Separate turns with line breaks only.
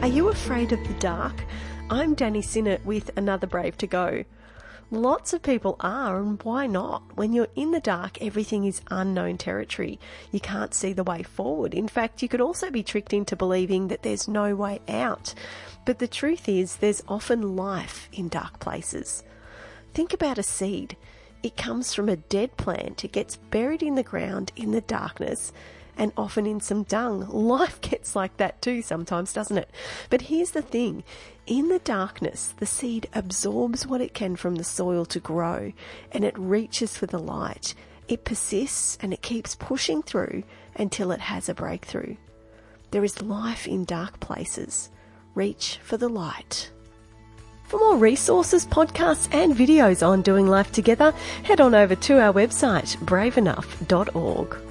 you afraid of the dark? I'm Danny Sinnott with another Brave to Go. Lots of people are, and why not? When you're in the dark, everything is unknown territory. You can't see the way forward. In fact, you could also be tricked into believing that there's no way out. But the truth is, there's often life in dark places. Think about a seed. It comes from a dead plant. It gets buried in the ground in the darkness, and often in some dung. Life gets like that too sometimes, doesn't it? But here's the thing. In the darkness, the seed absorbs what it can from the soil to grow, and it reaches for the light. It persists and it keeps pushing through until it has a breakthrough. There is life in dark places. Reach for the light. For more resources, podcasts and videos on doing life together, head on over to our website, braveenough.org.